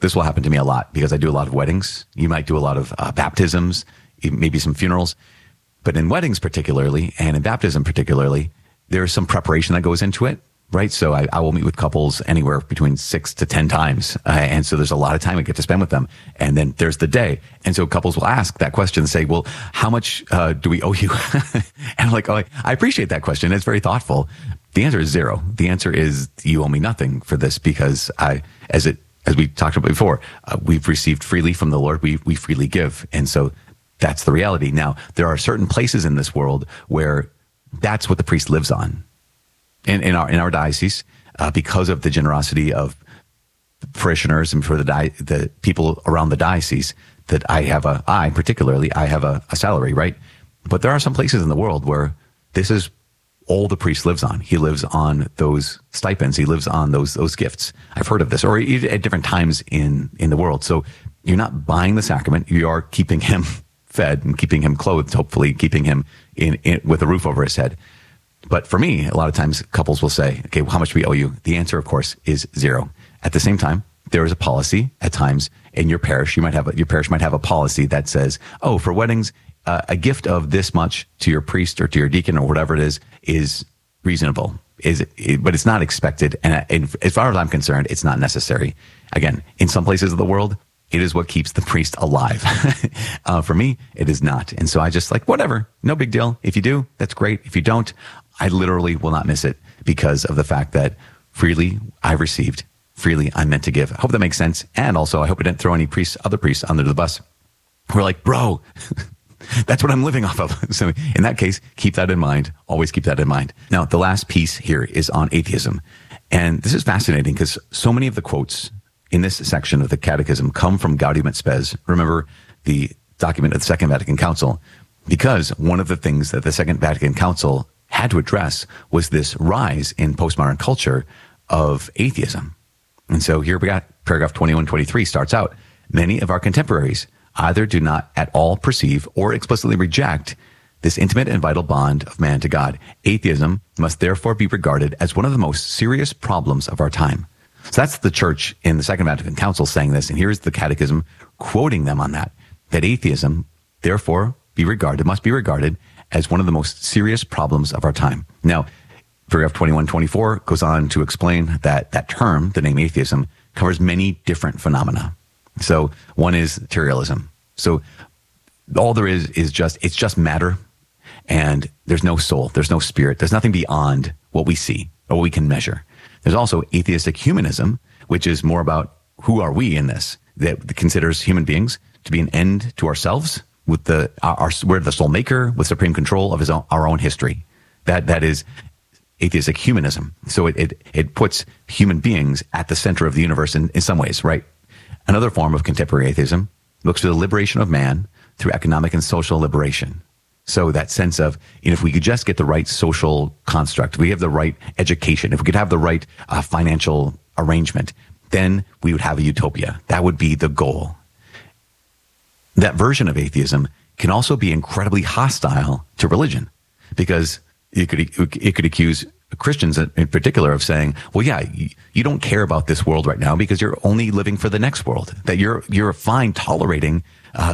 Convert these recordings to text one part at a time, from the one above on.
this will happen to me a lot because I do a lot of weddings. You might do a lot of baptisms, maybe some funerals. But in weddings particularly, and in baptism particularly, there's some preparation that goes into it, right? So I will meet with couples anywhere between 6 to 10 times. And so there's a lot of time I get to spend with them. And then there's the day. And so couples will ask that question and say, well, how much do we owe you? And I'm like, oh, I appreciate that question. It's very thoughtful. The answer is zero. The answer is you owe me nothing for this because as we talked about before, we've received freely from the Lord. We freely give. And so that's the reality. Now, there are certain places in this world where that's what the priest lives on. In our diocese, because of the generosity of parishioners and for the people around the diocese, that I have a salary, right? But there are some places in the world where this is all the priest lives on. He lives on those stipends. He lives on those gifts. I've heard of this, or at different times in the world. So you're not buying the sacrament. You are keeping him fed and keeping him clothed, hopefully keeping him in with a roof over his head. But for me, a lot of times couples will say, okay, well, how much do we owe you? The answer, of course, is zero. At the same time, there is a policy at times in your parish. Your parish might have a policy that says, oh, for weddings, a gift of this much to your priest or to your deacon or whatever it is reasonable. But it's not expected. And as far as I'm concerned, it's not necessary. Again, in some places of the world, it is what keeps the priest alive. For me, it is not. And so I just whatever, no big deal. If you do, that's great. If you don't, I literally will not miss it because of the fact that freely I've received, freely I'm meant to give. I hope that makes sense. And also, I hope I didn't throw any other priests under the bus. We're like, bro, that's what I'm living off of. So in that case, keep that in mind. Always keep that in mind. Now, the last piece here is on atheism. And this is fascinating because so many of the quotes in this section of the Catechism come from Gaudium et Spes. Remember the document of the Second Vatican Council, because one of the things that the Second Vatican Council had to address was this rise in postmodern culture of atheism. And so here we got paragraph 2123 starts out, many of our contemporaries either do not at all perceive or explicitly reject this intimate and vital bond of man to God. Atheism must therefore be regarded as one of the most serious problems of our time. So that's the church in the Second Vatican Council saying this, and here's the Catechism quoting them on that atheism, therefore, must be regarded as one of the most serious problems of our time. Now, paragraph 2124 goes on to explain that term, the name atheism, covers many different phenomena. So one is materialism. So all there is it's just matter, and there's no soul, there's no spirit, there's nothing beyond what we see or what we can measure. There's also atheistic humanism, which is more about who are we in this, that considers human beings to be an end to ourselves, with we're the sole maker with supreme control of our own history. That is atheistic humanism. So it puts human beings at the center of the universe in some ways, right? Another form of contemporary atheism looks to the liberation of man through economic and social liberation. So that sense of, if we could just get the right social construct, we have the right education, if we could have the right financial arrangement, then we would have a utopia. That would be the goal. That version of atheism can also be incredibly hostile to religion, because it could accuse Christians in particular of saying, well, yeah, you don't care about this world right now because you're only living for the next world, that you're fine tolerating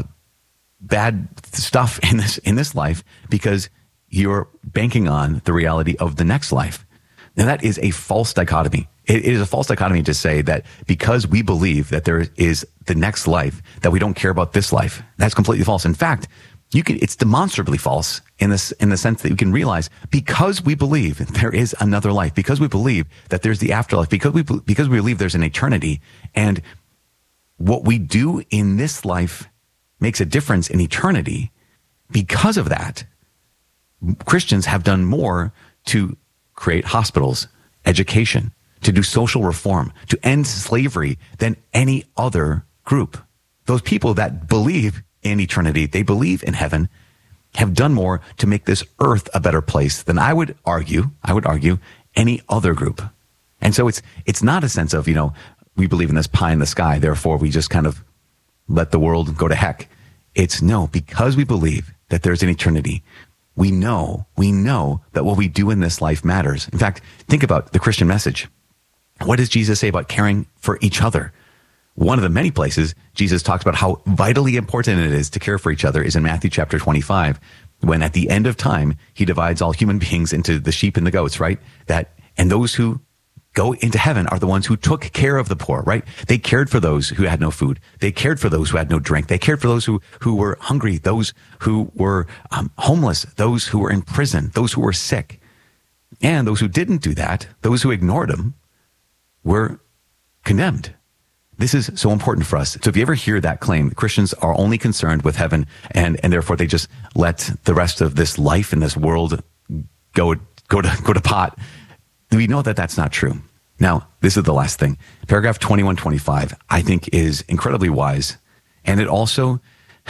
bad stuff in this life because you're banking on the reality of the next life. Now, that is a false dichotomy. It is a false dichotomy to say that because we believe that there is the next life, that we don't care about this life. That's completely false. In fact, it's demonstrably false in the sense that you can realize, because we believe there is another life, because we believe that there's the afterlife, because we believe there's an eternity, and what we do in this life makes a difference in eternity. Because of that, Christians have done more to create hospitals, education, to do social reform, to end slavery than any other group. Those people that believe in eternity, they believe in heaven, have done more to make this earth a better place than I would argue any other group. And so it's not a sense of, we believe in this pie in the sky, therefore we just kind of let the world go to heck. It's no, because we believe that there's an eternity, we know that what we do in this life matters. In fact, think about the Christian message. What does Jesus say about caring for each other? One of the many places Jesus talks about how vitally important it is to care for each other is in Matthew chapter 25, when at the end of time, he divides all human beings into the sheep and the goats, right? And those who go into heaven are the ones who took care of the poor, right? They cared for those who had no food. They cared for those who had no drink. They cared for those who were hungry, those who were homeless, those who were in prison, those who were sick. And those who didn't do that, those who ignored them, were condemned. This is so important for us. So if you ever hear that claim, Christians are only concerned with heaven and therefore they just let the rest of this life in this world go to pot. We know that that's not true. Now, this is the last thing. Paragraph 2125, I think, is incredibly wise. And it also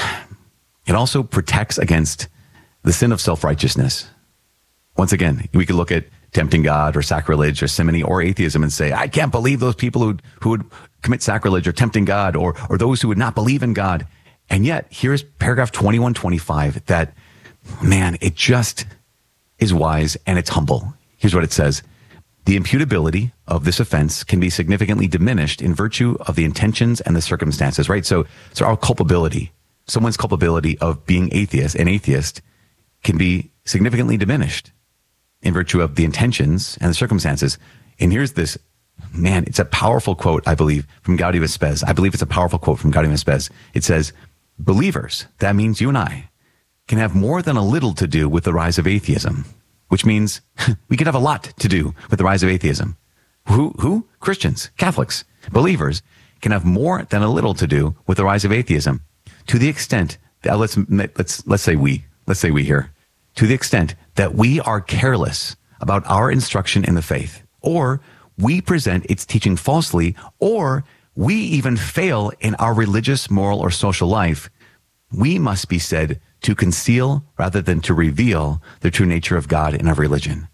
protects against the sin of self-righteousness. Once again, we could look at tempting God or sacrilege or simony or atheism and say, I can't believe those people who would commit sacrilege or tempting God or those who would not believe in God. And yet, here's paragraph 2125 that, man, it just is wise and it's humble. Here's what it says. The imputability of this offense can be significantly diminished in virtue of the intentions and the circumstances, right? So our culpability, someone's culpability of being an atheist can be significantly diminished in virtue of the intentions and the circumstances. And here's this, man, it's a powerful quote, I believe, from Gaudí Vespes. I believe it's a powerful quote from Gaudí Vespes. It says, believers, that means you and I, can have more than a little to do with the rise of atheism, which means we could have a lot to do with the rise of atheism. Who? Christians, Catholics, believers can have more than a little to do with the rise of atheism, to the extent that let's say we here, to the extent that we are careless about our instruction in the faith, or we present its teaching falsely, or we even fail in our religious, moral, or social life. We must be said to conceal rather than to reveal the true nature of God in our religion.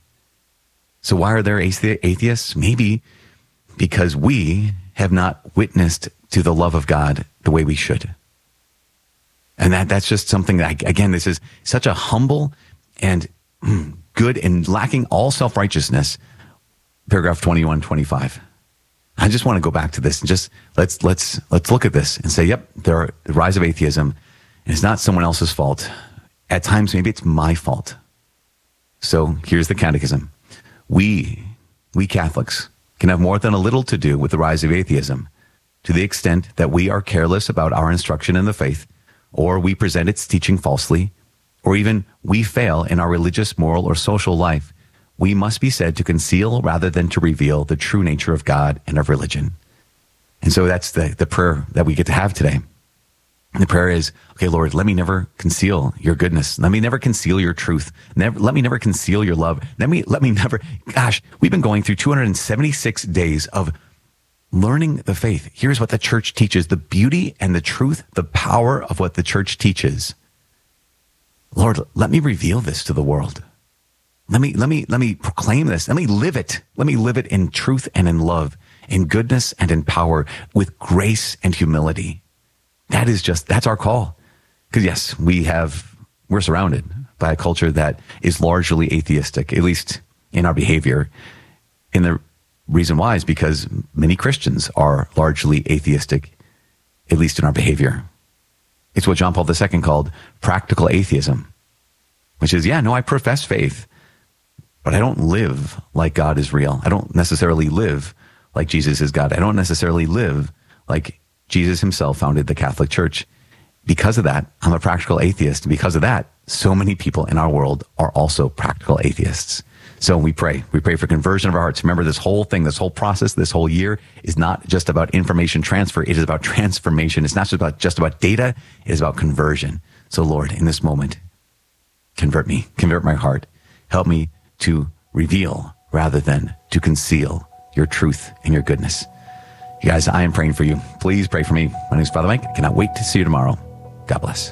So why are there atheists? Maybe because we have not witnessed to the love of God the way we should. And that's just something that, again, this is such a humble and good and lacking all self-righteousness. Paragraph 2125. I just want to go back to this and just let's look at this and say, yep, the rise of atheism, and it's not someone else's fault. At times, maybe it's my fault. So here's the catechism. We Catholics can have more than a little to do with the rise of atheism, to the extent that we are careless about our instruction in the faith, or we present its teaching falsely, or even we fail in our religious, moral, or social life. We must be said to conceal rather than to reveal the true nature of God and of religion. And so that's the prayer that we get to have today. And the prayer is, okay, Lord, let me never conceal your goodness. Let me never conceal your truth. Let me never conceal your love. Let me never, gosh, we've been going through 276 days of learning the faith. Here's what the church teaches, the beauty and the truth, the power of what the church teaches. Lord, let me reveal this to the world. Let me proclaim this. Let me live it. Let me live it in truth and in love, in goodness and in power, with grace and humility. That's our call. Because yes, we're surrounded by a culture that is largely atheistic, at least in our behavior. And the reason why is because many Christians are largely atheistic, at least in our behavior. It's what John Paul II called practical atheism, which is, I profess faith, but I don't live like God is real. I don't necessarily live like Jesus is God. I don't necessarily live like Jesus himself founded the Catholic Church. Because of that, I'm a practical atheist. And because of that, so many people in our world are also practical atheists. So we pray. We pray for conversion of our hearts. Remember, this whole thing, this whole process, this whole year is not just about information transfer. It is about transformation. It's not just about data. It is about conversion. So Lord, in this moment, convert me, convert my heart. Help me to reveal rather than to conceal your truth and your goodness. You guys, I am praying for you. Please pray for me. My name is Father Mike. I cannot wait to see you tomorrow. God bless.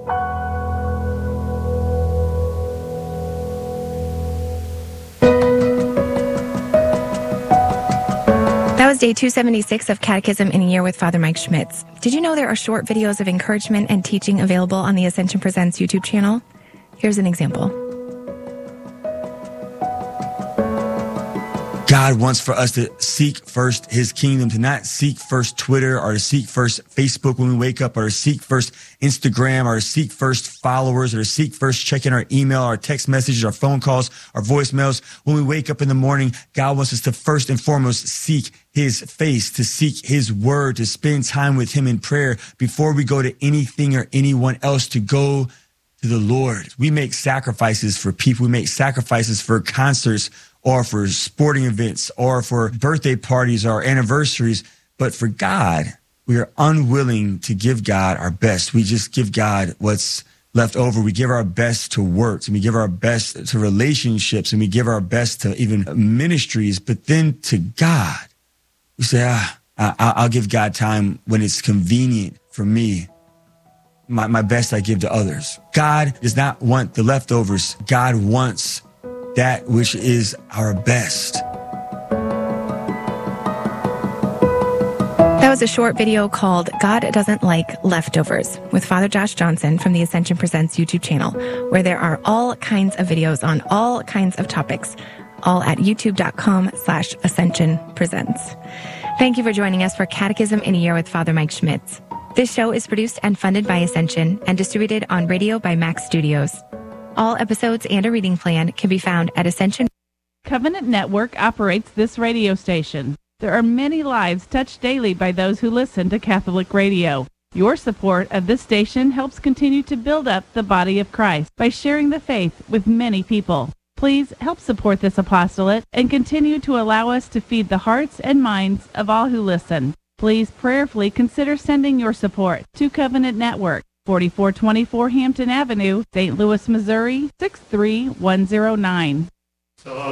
That was day 276 of Catechism in a Year with Father Mike Schmitz. Did you know there are short videos of encouragement and teaching available on the Ascension Presents YouTube channel? Here's an example. God wants for us to seek first his kingdom, to not seek first Twitter or to seek first Facebook when we wake up, or to seek first Instagram, or to seek first followers, or to seek first checking our email, our text messages, our phone calls, our voicemails. When we wake up in the morning, God wants us to first and foremost seek his face, to seek his word, to spend time with him in prayer before we go to anything or anyone else, to go to the Lord. We make sacrifices for people. We make sacrifices for concerts, or for sporting events, or for birthday parties or anniversaries. But for God, we are unwilling to give God our best. We just give God what's left over. We give our best to works, and we give our best to relationships, and we give our best to even ministries. But then to God, we say, I'll give God time when it's convenient for me. My best I give to others. God does not want the leftovers. God wants that which is our best. That was a short video called God Doesn't Like Leftovers with Father Josh Johnson from the Ascension Presents YouTube channel, where there are all kinds of videos on all kinds of topics, all at youtube.com/Ascension Presents. Thank you for joining us for Catechism in a Year with Father Mike Schmitz. This show is produced and funded by Ascension and distributed on radio by Max Studios. All episodes and a reading plan can be found at Ascension. Covenant Network operates this radio station. There are many lives touched daily by those who listen to Catholic radio. Your support of this station helps continue to build up the body of Christ by sharing the faith with many people. Please help support this apostolate and continue to allow us to feed the hearts and minds of all who listen. Please prayerfully consider sending your support to Covenant Network, 4424 Hampton Avenue, St. Louis, Missouri, 63109.